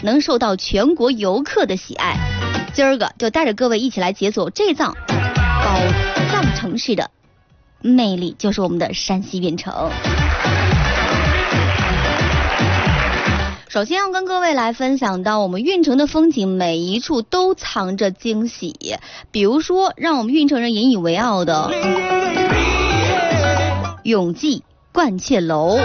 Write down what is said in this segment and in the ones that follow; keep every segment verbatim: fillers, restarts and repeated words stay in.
能受到全国游客的喜爱。今儿个就带着各位一起来解锁这藏宝藏城市的魅力，就是我们的山西运城。首先要跟各位来分享到，我们运城的风景每一处都藏着惊喜。比如说让我们运城人引以为傲的永济鹳雀楼、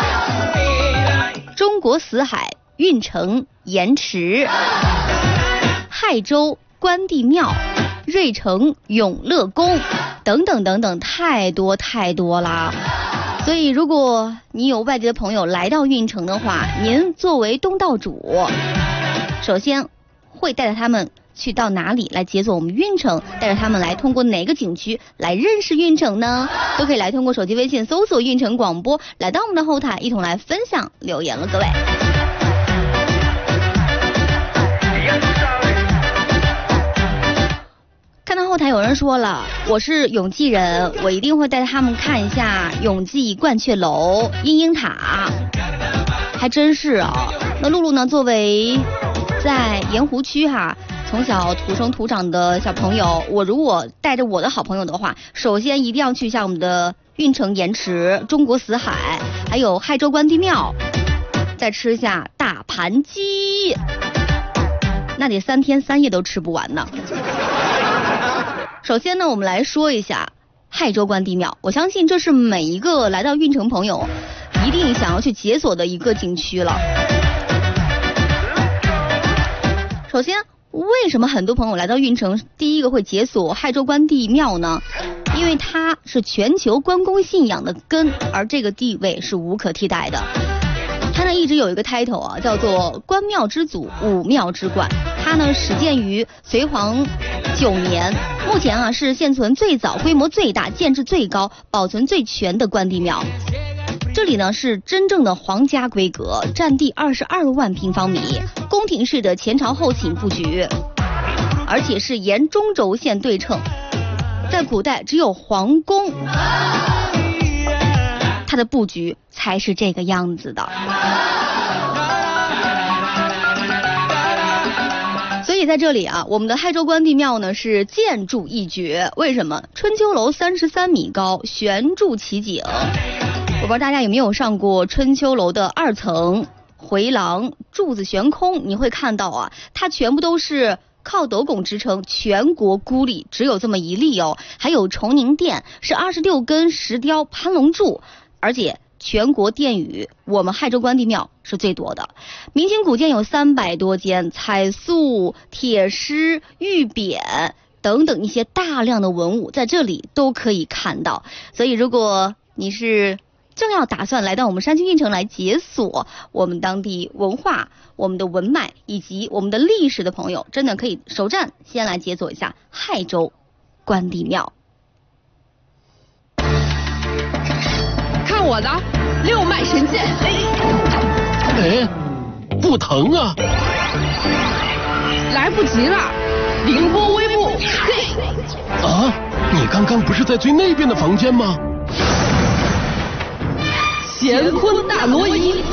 中国死海运城盐池、亥州关帝庙、芮城永乐宫等等等等，太多太多啦。所以如果你有外地的朋友来到运城的话，您作为东道主，首先会带着他们去到哪里来解锁我们运城，带着他们来通过哪个景区来认识运城呢？都可以来通过手机微信搜索运城广播，来到我们的后台一同来分享留言了。各位看到后台有人说了，我是永济人，我一定会带他们看一下永济鹳雀楼、鹰鹰塔。还真是啊。那露露呢，作为在盐湖区哈从小土生土长的小朋友，我如果带着我的好朋友的话，首先一定要去一下我们的运城盐池、中国死海，还有亥州关帝庙，再吃下大盘鸡，那得三天三夜都吃不完呢。首先呢，我们来说一下亥州关帝庙，我相信这是每一个来到运城朋友一定想要去解锁的一个景区了。首先，为什么很多朋友来到运城第一个会解锁亥州关帝庙呢？因为它是全球关公信仰的根，而这个地位是无可替代的。它呢一直有一个 title 啊，叫做关庙之祖，武庙之冠。它呢始建于隋皇九年，目前啊是现存最早、规模最大、建制最高、保存最全的关帝庙。这里呢是真正的皇家规格，占地二十二万平方米，宫廷式的前朝后寝布局，而且是沿中轴线对称。在古代只有皇宫，它的布局才是这个样子的。所以在这里啊，我们的亥州关帝庙呢是建筑一绝。为什么？春秋楼三十三米高，悬柱奇景。我不知道大家有没有上过春秋楼的二层回廊，柱子悬空，你会看到啊，它全部都是靠斗拱支撑，全国孤立，只有这么一例哦。还有崇宁殿是二十六根石雕攀龙柱，而且全国殿宇我们亥州关帝庙是最多的，明清古建有三百多间，彩塑、铁狮、玉匾等等一些大量的文物在这里都可以看到。所以如果你是正要打算来到我们山西运城来解锁我们当地文化、我们的文脉以及我们的历史的朋友，真的可以首站先来解锁一下亥州关帝庙。 看我的六脉神剑！ 哎，不疼啊！ 来不及了，凌波微步！嘿！ 啊，你刚刚不是在最那边的房间吗？ 乾坤大挪移！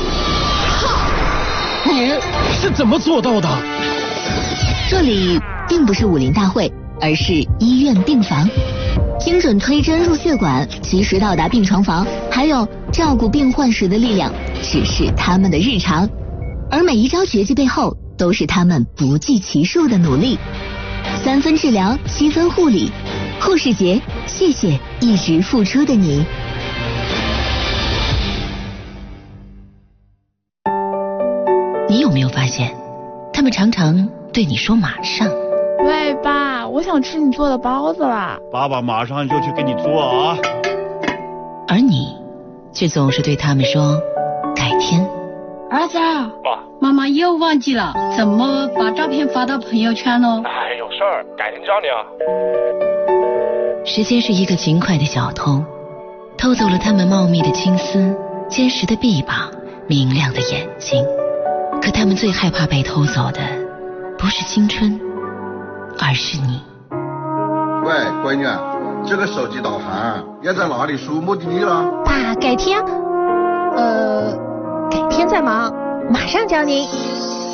你是怎么做到的？ 这里并不是武林大会，而是医院病房。精准推针入血管，及时到达病床房，还有照顾病患时的力量，只是他们的日常。而每一招绝技背后，都是他们不计其数的努力。三分治疗，七分护理。护士节，谢谢一直付出的你。你有没有发现，他们常常对你说马上？ 喂，爸，我想吃你做的包子啦！ 爸爸马上就去给你做啊！ 而你却总是对他们说改天。 儿子，爸，妈妈又忘记了怎么把照片发到朋友圈喽。 哎，有事儿，改天找你啊。 时间是一个勤快的小偷，偷走了他们茂密的青丝、坚实的臂膀、明亮的眼睛。可他们最害怕被偷走的，不是青春，而是你。 喂，闺女，这个手机导航要在哪里输目的地了？ 爸，改天，呃，改天再忙，马上教您。